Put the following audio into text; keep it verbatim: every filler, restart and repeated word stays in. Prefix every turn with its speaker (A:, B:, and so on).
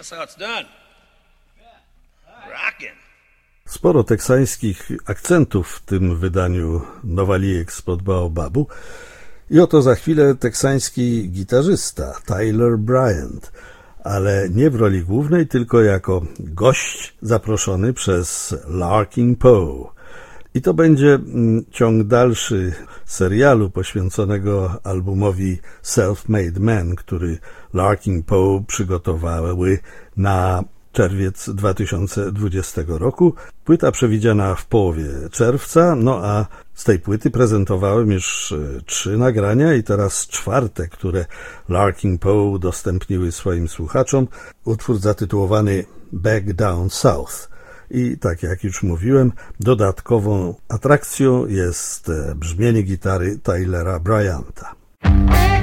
A: That's how it's done. Rockin'.
B: Sporo teksańskich akcentów w tym wydaniu Nowalijek spod Baobabu. I oto za chwilę teksański gitarzysta Tyler Bryant, ale nie w roli głównej, tylko jako gość zaproszony przez Larkin Poe. I to będzie ciąg dalszy serialu poświęconego albumowi Self-Made Man, który Larkin Poe przygotowały na czerwiec dwa tysiące dwudziestego roku. Płyta przewidziana w połowie czerwca, no a z tej płyty prezentowałem już trzy nagrania i teraz czwarte, które Larkin Poe udostępniły swoim słuchaczom. Utwór zatytułowany Back Down South. I tak jak już mówiłem, dodatkową atrakcją jest brzmienie gitary Tylera Bryanta.